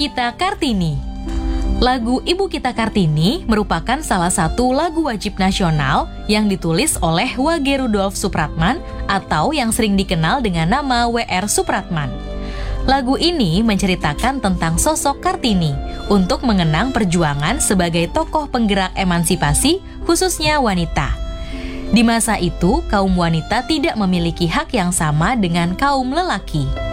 Kita Kartini. Lagu Ibu Kita Kartini merupakan salah satu lagu wajib nasional yang ditulis oleh Wage Rudolf Supratman atau yang sering dikenal dengan nama W.R. Supratman. Lagu ini menceritakan tentang sosok Kartini untuk mengenang perjuangan sebagai tokoh penggerak emansipasi, khususnya wanita. Di masa itu, kaum wanita tidak memiliki hak yang sama dengan kaum lelaki.